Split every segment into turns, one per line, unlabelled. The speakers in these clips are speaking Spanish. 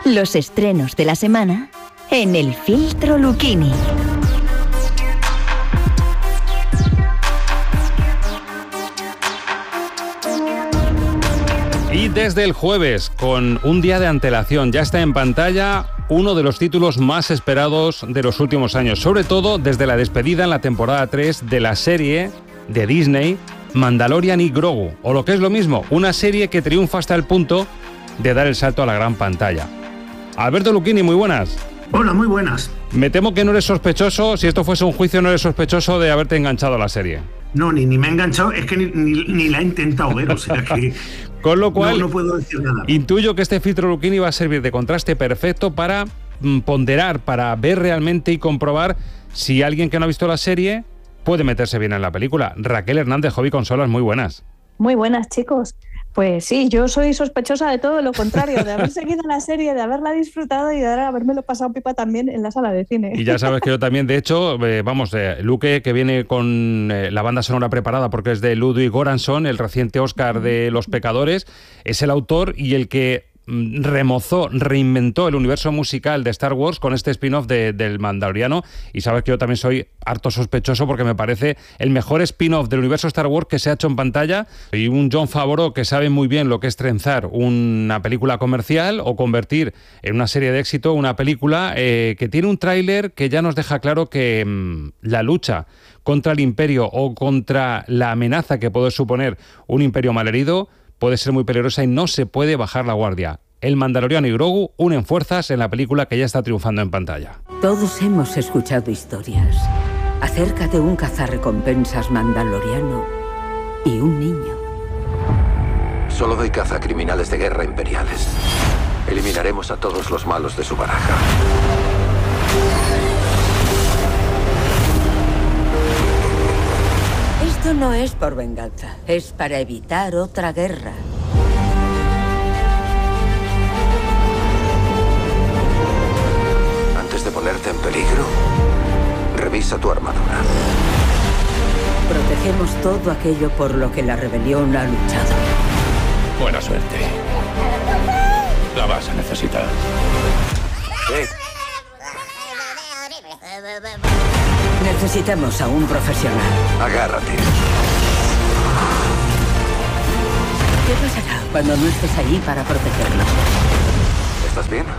Los estrenos de la semana en El Filtro Lucchini.
Y desde el jueves, con un día de antelación, ya está en pantalla uno de los títulos más esperados de los últimos años, sobre todo desde la despedida en la temporada 3 de la serie de Disney Mandalorian y Grogu, o lo que es lo mismo, una serie que triunfa hasta el punto de dar el salto a la gran pantalla. Alberto Lucchini, muy buenas.
Hola, muy buenas.
Me temo que no eres sospechoso, si esto fuese un juicio, no eres sospechoso de haberte enganchado a la serie.
No, ni me he enganchado, es que ni la he intentado ver, o sea que...
Con lo cual,
no puedo decir nada.
Intuyo que este filtro Lucchini va a servir de contraste perfecto para ponderar, para ver realmente y comprobar si alguien que no ha visto la serie puede meterse bien en la película. Raquel Hernández, Hobby Consolas, muy buenas.
Muy buenas, chicos. Pues sí, yo soy sospechosa de todo lo contrario, de haber seguido la serie, de haberla disfrutado y de habérmelo pasado pipa también en la sala de cine.
Y ya sabes que yo también, de hecho, Luque, que viene con la banda sonora preparada porque es de Ludwig Göransson, el reciente Oscar de Los Pecadores, es el autor y el que reinventó el universo musical de Star Wars con este spin-off del Mandaloriano, y sabes que yo también soy harto sospechoso porque me parece el mejor spin-off del universo Star Wars que se ha hecho en pantalla, y un Jon Favreau que sabe muy bien lo que es trenzar una película comercial o convertir en una serie de éxito una película que tiene un tráiler que ya nos deja claro que la lucha contra el imperio o contra la amenaza que puede suponer un imperio malherido puede ser muy peligrosa y no se puede bajar la guardia. El Mandaloriano y Grogu unen fuerzas en la película que ya está triunfando en pantalla.
Todos hemos escuchado historias acerca de un cazarrecompensas mandaloriano y un niño.
Solo doy caza a criminales de guerra imperiales. Eliminaremos a todos los malos de su baraja.
Esto no es por venganza, es para evitar otra guerra.
Antes de ponerte en peligro, revisa tu armadura.
Protegemos todo aquello por lo que la rebelión ha luchado.
Buena suerte. La vas a necesitar.
Necesitamos a un profesional.
Agárrate.
¿Qué pasará cuando no estés allí para protegerlo?
¿Estás bien?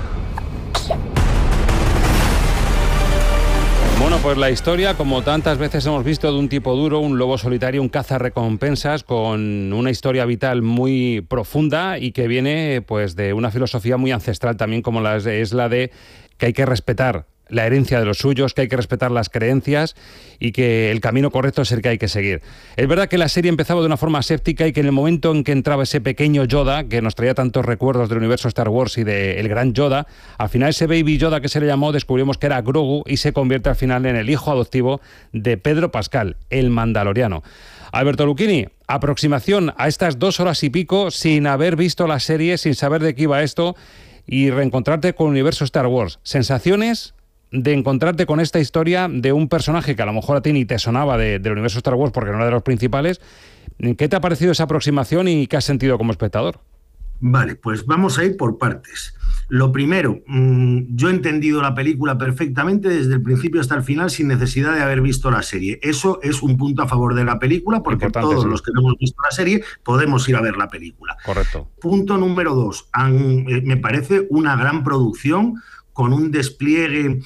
Bueno, pues la historia, como tantas veces hemos visto, de un tipo duro, un lobo solitario, un cazarrecompensas, con una historia vital muy profunda y que viene pues de una filosofía muy ancestral también, como es la de que hay que respetar la herencia de los suyos, que hay que respetar las creencias y que el camino correcto es el que hay que seguir. Es verdad que la serie empezaba de una forma aséptica y que en el momento en que entraba ese pequeño Yoda, que nos traía tantos recuerdos del universo Star Wars y del gran Yoda, al final ese Baby Yoda que se le llamó, descubrimos que era Grogu y se convierte al final en el hijo adoptivo de Pedro Pascal, el Mandaloriano. Alberto Lucchini, aproximación a estas 2 horas y pico sin haber visto la serie, sin saber de qué iba esto y reencontrarte con el universo Star Wars. ¿Sensaciones de encontrarte con esta historia de un personaje que a lo mejor a ti ni te sonaba del universo Star Wars porque no era de los principales? ¿Qué te ha parecido esa aproximación y qué has sentido como espectador?
Vale, pues vamos a ir por partes. Lo primero, yo he entendido la película perfectamente desde el principio hasta el final sin necesidad de haber visto la serie. Eso es un punto a favor de la película porque importante, todos los que no hemos visto la serie podemos ir a ver la película.
Correcto.
Punto número 2, me parece una gran producción con un despliegue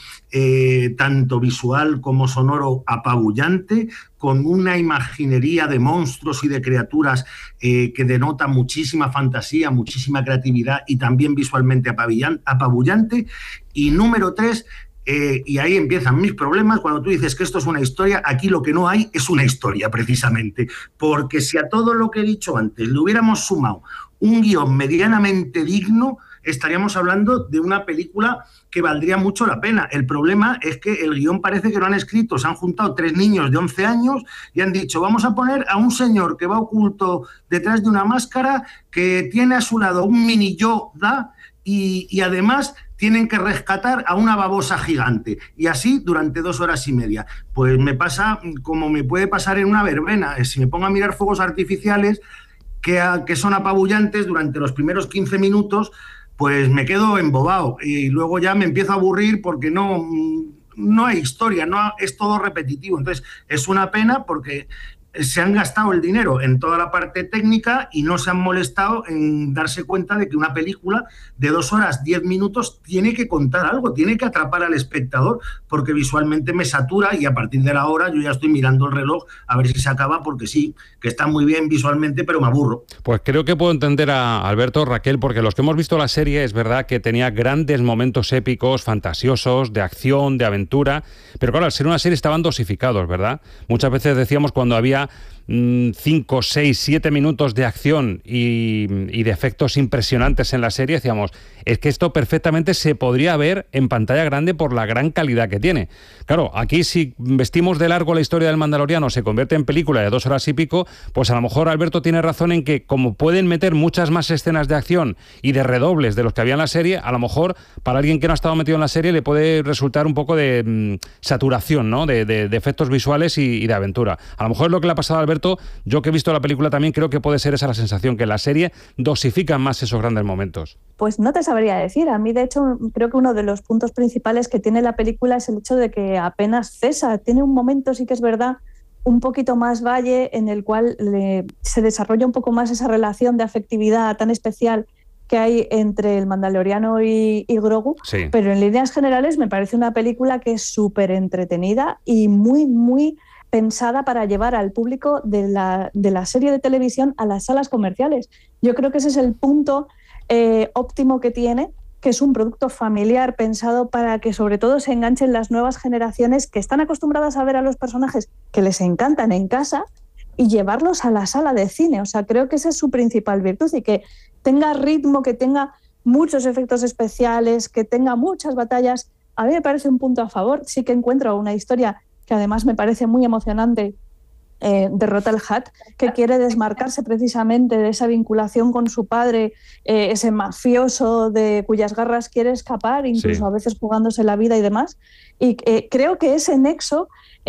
tanto visual como sonoro apabullante, con una imaginería de monstruos y de criaturas que denota muchísima fantasía, muchísima creatividad y también visualmente apabullante. Y número 3, y ahí empiezan mis problemas, cuando tú dices que esto es una historia, aquí lo que no hay es una historia precisamente, porque si a todo lo que he dicho antes le hubiéramos sumado un guión medianamente digno, estaríamos hablando de una película que valdría mucho la pena. El problema es que el guión parece que lo han escrito, se han juntado 3 niños de 11 años y han dicho, vamos a poner a un señor que va oculto detrás de una máscara, que tiene a su lado un mini Yoda y además tienen que rescatar a una babosa gigante. Y así durante 2 horas y media. Pues me pasa como me puede pasar en una verbena. Si me pongo a mirar fuegos artificiales que son apabullantes durante los primeros 15 minutos, pues me quedo embobado y luego ya me empiezo a aburrir porque no hay historia, es todo repetitivo. Entonces es una pena porque se han gastado el dinero en toda la parte técnica y no se han molestado en darse cuenta de que una película de 2 horas 10 minutos tiene que contar algo, tiene que atrapar al espectador, porque visualmente me satura y a partir de la hora yo ya estoy mirando el reloj a ver si se acaba, porque sí, que está muy bien visualmente, pero me aburro.
Pues creo que puedo entender a Alberto, Raquel, porque los que hemos visto la serie es verdad que tenía grandes momentos épicos, fantasiosos, de acción, de aventura, pero claro, al ser una serie estaban dosificados, ¿verdad? Muchas veces decíamos cuando había 5, 6, 7 minutos de acción y de efectos impresionantes en la serie, decíamos, es que esto perfectamente se podría ver en pantalla grande por la gran calidad que tiene. Claro, aquí si vestimos de largo la historia del Mandaloriano, se convierte en película de 2 horas y pico, pues a lo mejor Alberto tiene razón en que como pueden meter muchas más escenas de acción y de redobles de los que había en la serie, a lo mejor para alguien que no ha estado metido en la serie le puede resultar un poco de saturación, ¿no? de efectos visuales y de aventura. A lo mejor es lo que le ha pasado a Alberto. Yo que he visto la película también creo que puede ser esa la sensación, que en la serie dosifican más esos grandes momentos.
Pues no te sabría decir. A mí, de hecho, creo que uno de los puntos principales que tiene la película es el hecho de que apenas cesa. Tiene un momento, sí que es verdad, un poquito más valle, en el cual se desarrolla un poco más esa relación de afectividad tan especial que hay entre el Mandaloriano y Grogu, sí. Pero en líneas generales me parece una película que es súper entretenida y muy, muy pensada para llevar al público de la serie de televisión a las salas comerciales. Yo creo que ese es el punto óptimo que tiene, que es un producto familiar pensado para que sobre todo se enganchen las nuevas generaciones que están acostumbradas a ver a los personajes que les encantan en casa y llevarlos a la sala de cine. O sea, creo que esa es su principal virtud, y que tenga ritmo, que tenga muchos efectos especiales, que tenga muchas batallas. A mí me parece un punto a favor. Sí que encuentro una historia que además me parece muy emocionante, de Rotta el Hutt, que quiere desmarcarse precisamente de esa vinculación con su padre, ese mafioso de cuyas garras quiere escapar, incluso sí, a veces jugándose la vida y demás. Y creo que ese nexo,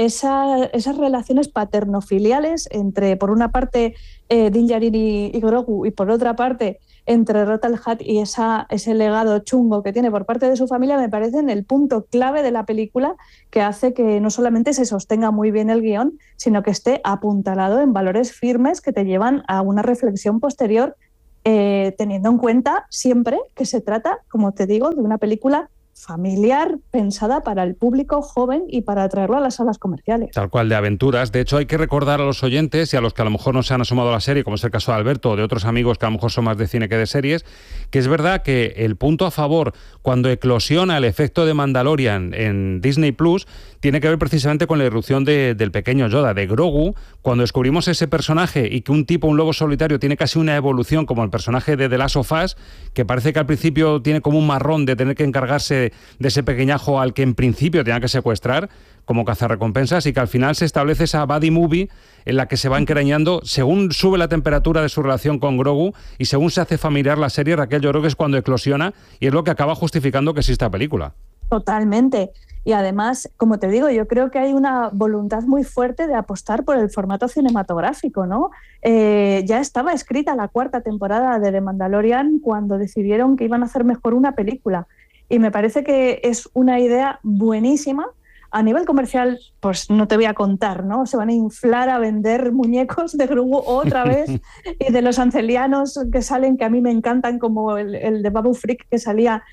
esas relaciones paternofiliales entre, por una parte, Din Djarin y Grogu, y por otra parte, entre Rotta el Hutt y ese legado chungo que tiene por parte de su familia, me parecen el punto clave de la película, que hace que no solamente se sostenga muy bien el guión, sino que esté apuntalado en valores firmes que te llevan a una reflexión posterior, teniendo en cuenta siempre que se trata, como te digo, de una película familiar, pensada para el público joven y para atraerlo a las salas comerciales.
Tal cual, de aventuras. De hecho, hay que recordar a los oyentes y a los que a lo mejor no se han asomado a la serie, como es el caso de Alberto o de otros amigos que a lo mejor son más de cine que de series, que es verdad que el punto a favor cuando eclosiona el efecto de Mandalorian en Disney Plus tiene que ver precisamente con la irrupción del pequeño Yoda, de Grogu. Cuando descubrimos ese personaje y que un lobo solitario, tiene casi una evolución como el personaje de The Last of Us, que parece que al principio tiene como un marrón de tener que encargarse de ese pequeñajo al que en principio tenía que secuestrar como cazarrecompensas, y que al final se establece esa buddy movie en la que se va encariñando según sube la temperatura de su relación con Grogu y según se hace familiar la serie. Raquel, yo creo que es cuando eclosiona y es lo que acaba justificando que exista película.
Totalmente. Y además, como te digo, yo creo que hay una voluntad muy fuerte de apostar por el formato cinematográfico, ¿no? Ya estaba escrita la 4ª temporada de The Mandalorian cuando decidieron que iban a hacer mejor una película. Y me parece que es una idea buenísima. A nivel comercial, pues no te voy a contar, ¿no? Se van a inflar a vender muñecos de Grogu otra vez y de los ancelianos que salen, que a mí me encantan, como el de Babu Frick que salía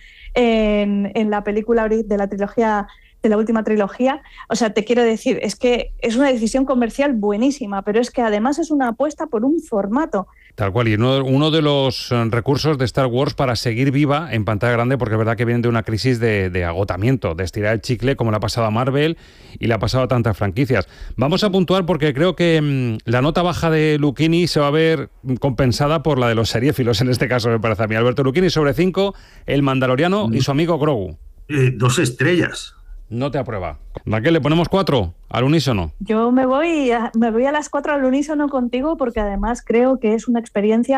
en la película de la trilogía, de la última trilogía. O sea, te quiero decir, es que es una decisión comercial buenísima, pero es que además es una apuesta por un formato.
Tal cual, y uno de los recursos de Star Wars para seguir viva en pantalla grande, porque es verdad que vienen de una crisis de agotamiento, de estirar el chicle, como le ha pasado a Marvel y le ha pasado a tantas franquicias. Vamos a puntuar porque creo que la nota baja de Lucchini se va a ver compensada por la de los seriéfilos, en este caso me parece a mí. Alberto Lucchini, sobre 5, El Mandaloriano y su amigo Grogu.
2 estrellas.
No te aprueba. Raquel, ¿le ponemos 4 al unísono?
Yo me voy a las 4 al unísono contigo, porque además creo que es una experiencia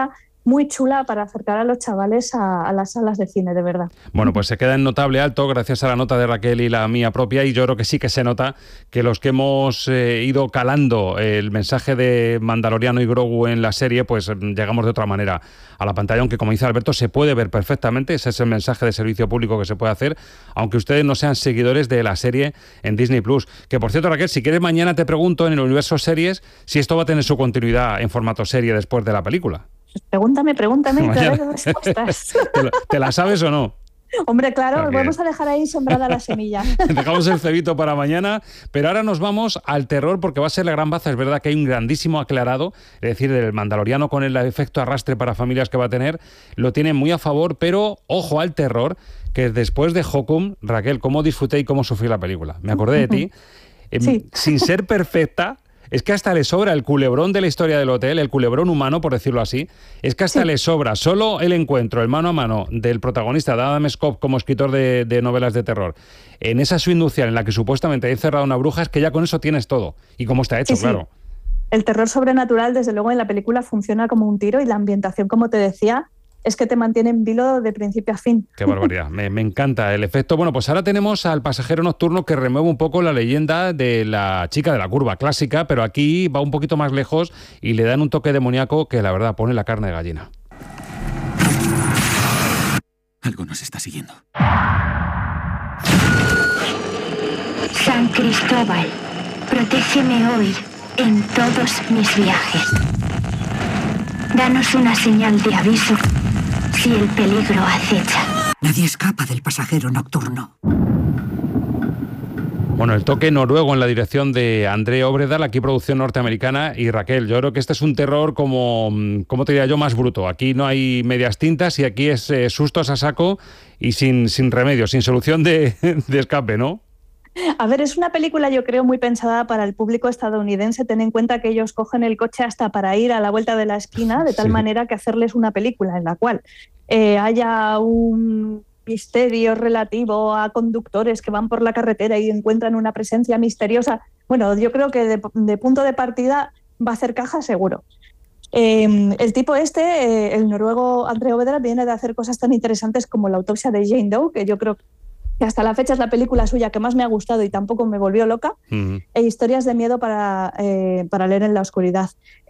muy chula para acercar a los chavales a las salas de cine, de verdad.
Bueno, pues se queda en notable alto gracias a la nota de Raquel y la mía propia, y yo creo que sí que se nota que los que hemos ido calando el mensaje de Mandaloriano y Grogu en la serie, pues llegamos de otra manera a la pantalla, aunque como dice Alberto, se puede ver perfectamente, ese es el mensaje de servicio público que se puede hacer, aunque ustedes no sean seguidores de la serie en Disney Plus. Que por cierto, Raquel, si quieres mañana te pregunto en el universo series si esto va a tener su continuidad en formato serie después de la película.
Pregúntame, te doy respuestas.
¿Te la sabes o no?
Hombre, claro, vamos a dejar ahí sembrada la semilla.
Dejamos el cebito para mañana, pero ahora nos vamos al terror porque va a ser la gran baza. Es verdad que hay un grandísimo aclarado, es decir, del Mandaloriano con el efecto arrastre para familias que va a tener, lo tiene muy a favor, pero ojo al terror, que después de Hokum, Raquel, ¿cómo disfruté y cómo sufrí la película? Me acordé de ti.
Sí.
Sin ser perfecta, es que hasta le sobra el culebrón de la historia del hotel, el culebrón humano, por decirlo así. Es que hasta le sobra solo el encuentro, el mano a mano del protagonista, de Adam Scott, como escritor de novelas de terror, en esa suite nupcial en la que supuestamente hay encerrada una bruja, es que ya con eso tienes todo. Y cómo está hecho, claro.
El terror sobrenatural, desde luego, en la película funciona como un tiro, y la ambientación, como te decía, es que te mantiene en vilo de principio a fin.
Qué barbaridad, me encanta el efecto. Bueno, pues ahora tenemos al pasajero nocturno que remueve un poco la leyenda de la chica de la curva clásica, pero aquí va un poquito más lejos y le dan un toque demoníaco que la verdad pone la carne de gallina.
Algo nos está siguiendo.
San Cristóbal, protégeme hoy en todos mis viajes. Danos una señal de aviso si el peligro acecha.
Nadie escapa del pasajero nocturno.
Bueno, el toque noruego en la dirección de André Obredal, aquí producción norteamericana. Y Raquel, yo creo que este es un terror como te diría yo, más bruto. Aquí no hay medias tintas y aquí es sustos a saco y sin remedio, sin solución de escape, ¿no?
A ver, es una película, yo creo, muy pensada para el público estadounidense. Ten en cuenta que ellos cogen el coche hasta para ir a la vuelta de la esquina, de tal manera que hacerles una película en la cual haya un misterio relativo a conductores que van por la carretera y encuentran una presencia misteriosa. Bueno, yo creo que de punto de partida va a hacer caja seguro. El tipo el noruego André Obredal, viene de hacer cosas tan interesantes como La autopsia de Jane Doe, que yo creo que hasta la fecha es la película suya que más me ha gustado y tampoco me volvió loca, e Historias de miedo para leer en la oscuridad.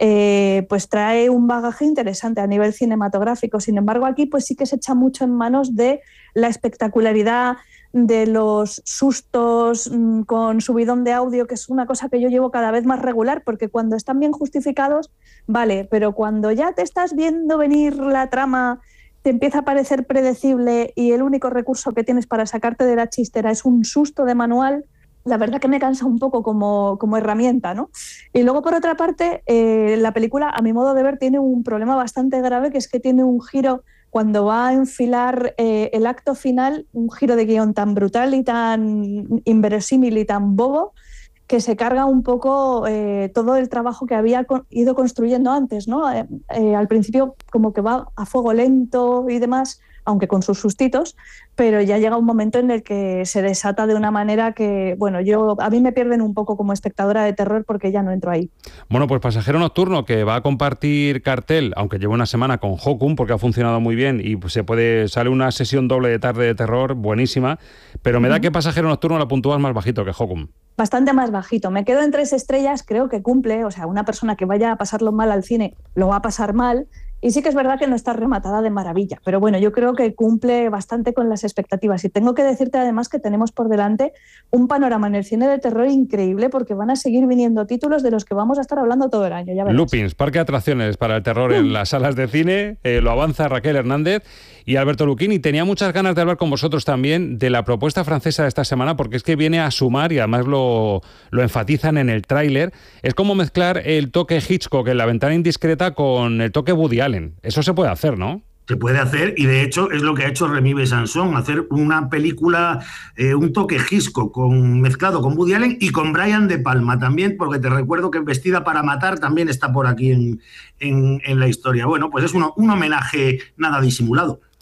Pues trae un bagaje interesante a nivel cinematográfico. Sin embargo, aquí pues sí que se echa mucho en manos de la espectacularidad, de los sustos con subidón de audio, que es una cosa que yo llevo cada vez más regular, porque cuando están bien justificados, vale, pero cuando ya te estás viendo venir la trama, te empieza a parecer predecible y el único recurso que tienes para sacarte de la chistera es un susto de manual, la verdad que me cansa un poco como herramienta, ¿no? Y luego, por otra parte, la película, a mi modo de ver, tiene un problema bastante grave, que es que tiene un giro, cuando va a enfilar el acto final, un giro de guión tan brutal y tan inverosímil y tan bobo, que se carga un poco todo el trabajo que había ido construyendo antes, ¿no? Al principio como que va a fuego lento y demás, aunque con sus sustitos, pero ya llega un momento en el que se desata de una manera que, bueno, a mí me pierden un poco como espectadora de terror porque ya no entro ahí.
Bueno, pues Pasajero Nocturno, que va a compartir cartel, aunque lleva una semana con Hokum, porque ha funcionado muy bien y sale una sesión doble de tarde de terror buenísima, pero me da que Pasajero Nocturno la puntúas más bajito que Hokum.
Bastante más bajito. Me quedo en 3 estrellas, creo que cumple. O sea, una persona que vaya a pasarlo mal al cine lo va a pasar mal. Y sí que es verdad que no está rematada de maravilla, pero bueno, yo creo que cumple bastante con las expectativas. Y tengo que decirte además que tenemos por delante un panorama en el cine de terror increíble, porque van a seguir viniendo títulos de los que vamos a estar hablando todo el año. Ya verás.
Lupins, parque de atracciones para el terror en las salas de cine, lo avanza Raquel Hernández y Alberto Luquín. Y tenía muchas ganas de hablar con vosotros también de la propuesta francesa de esta semana, porque es que viene a sumar, y además lo enfatizan en el tráiler, es como mezclar el toque Hitchcock en La ventana indiscreta con el toque Woody Allen. Eso se puede hacer, ¿no?
Se puede hacer, y de hecho es lo que ha hecho Remy Besançon, hacer una película, un toque Hitchcock mezclado con Woody Allen y con Brian De Palma también, porque te recuerdo que Vestida para matar también está por aquí en la historia. Bueno, pues es un homenaje nada disimulado.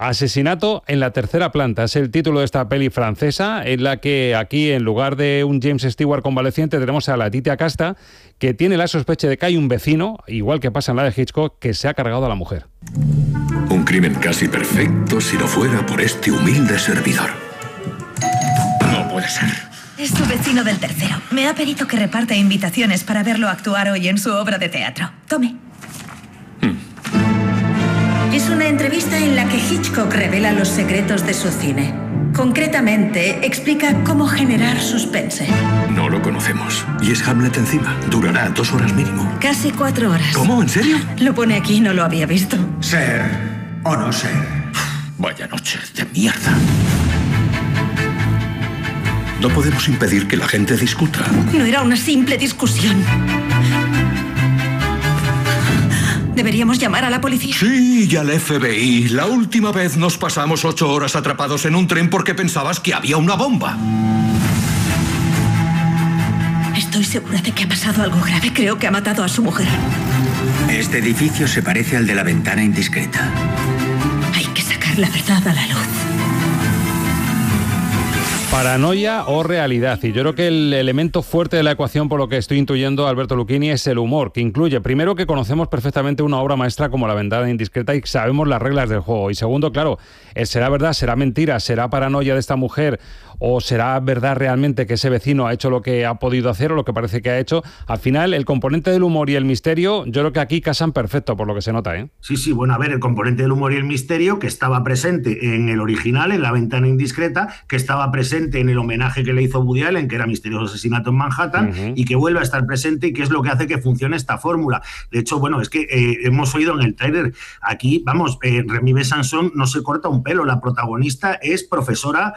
Asesinato en la tercera planta es el título de esta peli francesa, en la que aquí, en lugar de un James Stewart convaleciente, tenemos a Letitia Casta, que tiene la sospecha de que hay un vecino, igual que pasa en la de Hitchcock, que se ha cargado a la mujer.
Un crimen casi perfecto si no fuera por este humilde servidor. No puede ser.
Es tu vecino del tercero. Me ha pedido que reparte invitaciones para verlo actuar hoy en su obra de teatro. Tome. Es una entrevista en la que Hitchcock revela los secretos de su cine. Concretamente, explica cómo generar suspense.
No lo conocemos. Y es Hamlet encima. Durará 2 horas mínimo.
Casi 4 horas.
¿Cómo? ¿En serio?
Lo pone aquí, no lo había visto.
Ser o no ser. Vaya noche de mierda. No podemos impedir que la gente discuta.
No era una simple discusión. ¿Deberíamos llamar a la policía?
Sí, y al FBI. La última vez nos pasamos 8 horas atrapados en un tren porque pensabas que había una bomba.
Estoy segura de que ha pasado algo grave. Creo que ha matado a su mujer.
Este edificio se parece al de La Ventana Indiscreta.
Hay que sacar la verdad a la luz.
Paranoia o realidad. Y yo creo que el elemento fuerte de la ecuación, por lo que estoy intuyendo, Alberto Lucchini, es el humor, que incluye, primero, que conocemos perfectamente una obra maestra como La Ventana Indiscreta y sabemos las reglas del juego. Y segundo, claro, ¿será verdad, será mentira, será paranoia de esta mujer o será verdad realmente que ese vecino ha hecho lo que ha podido hacer o lo que parece que ha hecho? Al final, el componente del humor y el misterio, yo creo que aquí casan perfecto, por lo que se nota, ¿eh?
Sí, bueno, a ver, el componente del humor y el misterio, que estaba presente en el original, en La Ventana Indiscreta, que estaba presente en el homenaje que le hizo Woody Allen, que era Misterioso Asesinato en Manhattan, y que vuelve a estar presente, y que es lo que hace que funcione esta fórmula. De hecho, bueno, es que hemos oído en el tráiler, aquí, vamos, Remy Besançon no se corta un pelo, la protagonista es profesora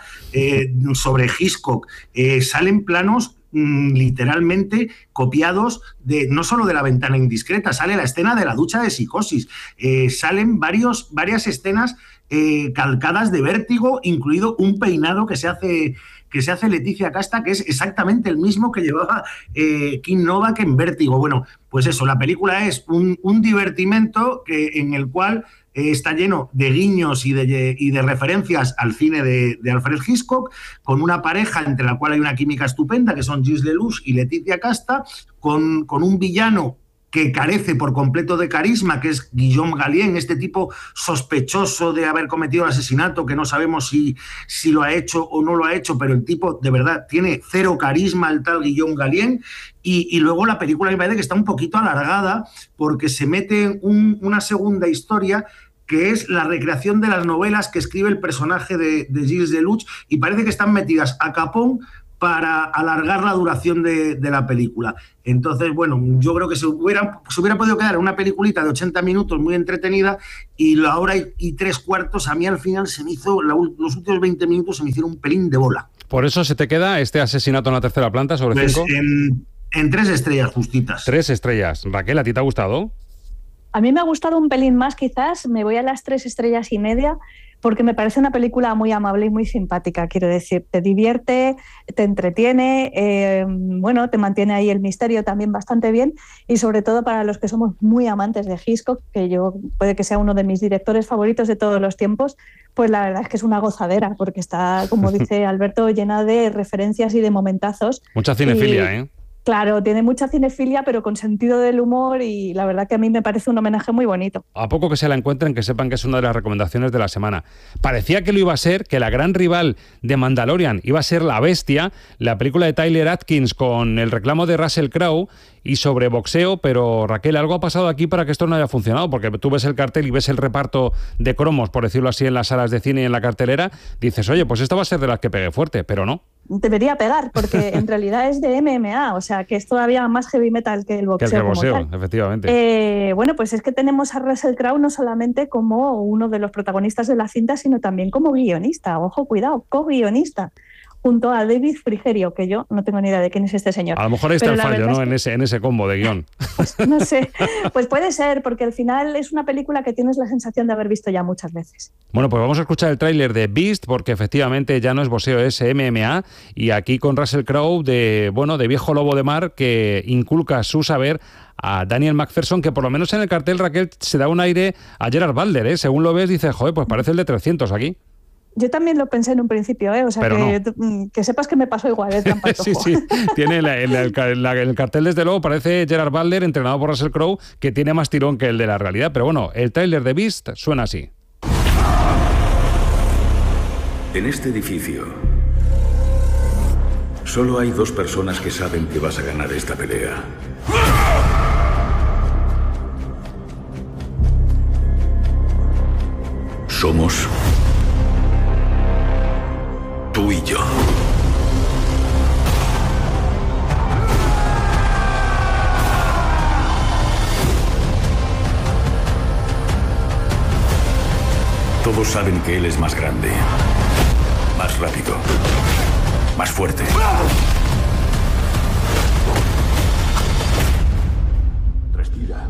sobre Hitchcock, salen planos literalmente copiados de no solo de La Ventana Indiscreta, sale la escena de la ducha de Psicosis, salen varias escenas calcadas de Vértigo, incluido un peinado que se hace Letitia Casta, que es exactamente el mismo que llevaba Kim Novak en Vértigo. Bueno, pues eso, la película es un divertimento en el cual está lleno de guiños y de referencias al cine de Alfred Hitchcock, con una pareja entre la cual hay una química estupenda, que son Gilles Lelouch y Letitia Casta, con un villano que carece por completo de carisma, que es Guillaume Gallienne, este tipo sospechoso de haber cometido el asesinato, que no sabemos si lo ha hecho o no lo ha hecho, pero el tipo de verdad tiene cero carisma, el tal Guillaume Gallienne. Y luego la película me parece que está un poquito alargada porque se mete en una segunda historia, que es la recreación de las novelas que escribe el personaje de Gilles Lelouch, y parece que están metidas a capón para alargar la duración de la película. Entonces, bueno, yo creo que se hubiera podido quedar una peliculita de 80 minutos muy entretenida, y la hora y 3/4 a mí al final se me hizo, los últimos 20 minutos se me hicieron un pelín de bola.
¿Por eso se te queda este Asesinato en la tercera planta sobre 5?
En 3 estrellas justitas.
3 estrellas. Raquel, ¿a ti te ha gustado?
A mí me ha gustado un pelín más, quizás. Me voy a las 3 estrellas y media, porque me parece una película muy amable y muy simpática, quiero decir. Te divierte, te entretiene, bueno, te mantiene ahí el misterio también bastante bien, y sobre todo para los que somos muy amantes de Hitchcock, que yo puede que sea uno de mis directores favoritos de todos los tiempos, pues la verdad es que es una gozadera, porque está, como dice Alberto, llena de referencias y de momentazos.
Mucha cinefilia, ¿eh?
Claro, tiene mucha cinefilia, pero con sentido del humor, y la verdad que a mí me parece un homenaje muy bonito. A
poco que se la encuentren, que sepan que es una de las recomendaciones de la semana. Parecía que lo iba a ser, que la gran rival de Mandalorian iba a ser La Bestia, la película de Tyler Atkins con el reclamo de Russell Crowe y sobre boxeo, pero Raquel, algo ha pasado aquí para que esto no haya funcionado, porque tú ves el cartel y ves el reparto de cromos, por decirlo así, en las salas de cine y en la cartelera, dices, oye, pues esta va a ser de las que pegue fuerte, pero no.
Debería pegar, porque en realidad es de MMA, o sea, que es todavía más heavy metal que el boxeo.
Que el boxeo, efectivamente.
Bueno, pues es que tenemos a Russell Crowe no solamente como uno de los protagonistas de la cinta, sino también como guionista. Ojo, cuidado, co-guionista. junto a David Frigerio, que yo no tengo ni idea de quién es este señor.
A lo mejor ahí está el fallo, ¿no? Es que, en ese combo de guión.
Pues no sé, pues puede ser, porque al final es una película que tienes la sensación de haber visto ya muchas veces.
Bueno, pues vamos a escuchar el tráiler de Beast, porque efectivamente ya no es boxeo, es MMA, y aquí con Russell Crowe de viejo lobo de mar que inculca su saber a Daniel McPherson, que por lo menos en el cartel, Raquel, se da un aire a Gerard Butler, ¿eh? Según lo ves, dices, joder, pues parece el de 300 aquí.
Yo también lo pensé en un principio, o sea, que sepas que me pasó igual,
Sí, tiene el cartel, desde luego, parece Gerard Butler, entrenado por Russell Crowe, que tiene más tirón que el de la realidad. Pero bueno, el tráiler de Beast suena así.
En este edificio solo hay 2 personas que saben que vas a ganar esta pelea. Somos tú y yo. Todos saben que él es más grande, más rápido, más fuerte. Respira.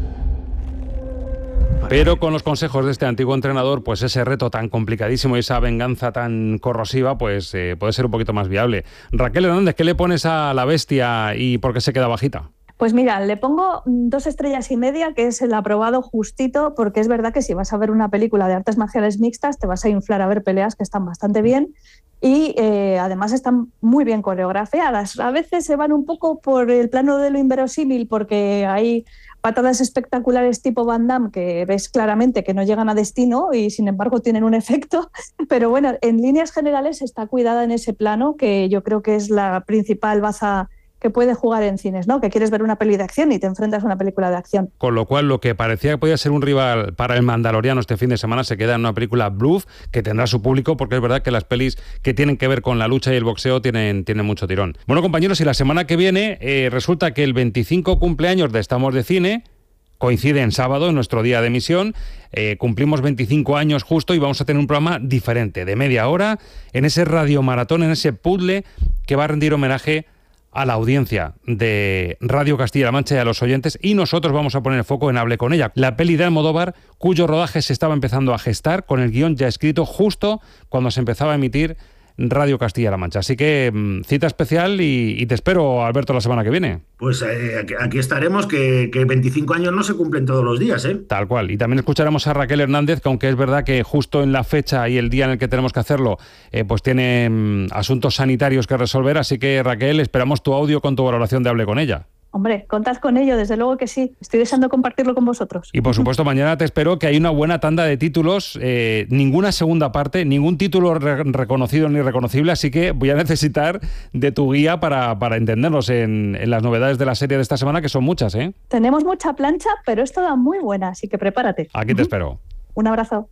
Pero con los consejos de este antiguo entrenador, pues ese reto tan complicadísimo y esa venganza tan corrosiva, pues puede ser un poquito más viable. Raquel Hernández, ¿qué le pones a la bestia y por qué se queda bajita?
Pues mira, le pongo 2 estrellas y media, que es el aprobado justito, porque es verdad que si vas a ver una película de artes marciales mixtas, te vas a inflar a ver peleas que están bastante bien y además están muy bien coreografiadas. A veces se van un poco por el plano de lo inverosímil, porque hay patadas espectaculares tipo Van Damme que ves claramente que no llegan a destino y sin embargo tienen un efecto, pero bueno, en líneas generales está cuidada en ese plano, que yo creo que es la principal baza que puede jugar en cines, ¿no? Que quieres ver una peli de acción y te enfrentas a una película de acción.
Con lo cual, lo que parecía que podía ser un rival para el Mandaloriano este fin de semana se queda en una película Bluff, que tendrá su público, porque es verdad que las pelis que tienen que ver con la lucha y el boxeo tienen mucho tirón. Bueno, compañeros, y la semana que viene resulta que el 25 cumpleaños de Estamos de Cine coincide en sábado, en nuestro día de emisión. Cumplimos 25 años justo y vamos a tener un programa diferente, de media hora, en ese radiomaratón, en ese puzzle que va a rendir homenaje a la audiencia de Radio Castilla-La Mancha y a los oyentes, y nosotros vamos a poner el foco en Hable con ella, la peli de Almodóvar, cuyo rodaje se estaba empezando a gestar, con el guión ya escrito justo cuando se empezaba a emitir Radio Castilla-La Mancha. Así que cita especial y te espero, Alberto, la semana que viene.
Pues aquí estaremos, que 25 años no se cumplen todos los días, ¿eh?
Tal cual. Y también escucharemos a Raquel Hernández, que aunque es verdad que justo en la fecha y el día en el que tenemos que hacerlo, pues tiene asuntos sanitarios que resolver. Así que, Raquel, esperamos tu audio con tu valoración de Hable con ella.
Hombre, contad con ello, desde luego que sí. Estoy deseando compartirlo con vosotros.
Y por supuesto, mañana te espero, que hay una buena tanda de títulos, ninguna segunda parte, ningún título reconocido ni reconocible, así que voy a necesitar de tu guía para entendernos en las novedades de la serie de esta semana, que son muchas, ¿eh?
Tenemos mucha plancha, pero es toda muy buena, así que prepárate.
Aquí te espero.
Un abrazo.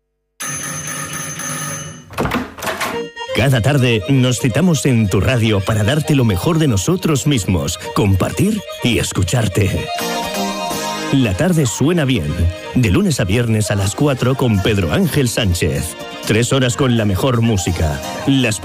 Cada tarde nos citamos en tu radio para darte lo mejor de nosotros mismos, compartir y escucharte. La tarde suena bien, de lunes a viernes a las 4 con Pedro Ángel Sánchez. 3 horas con la mejor música. Las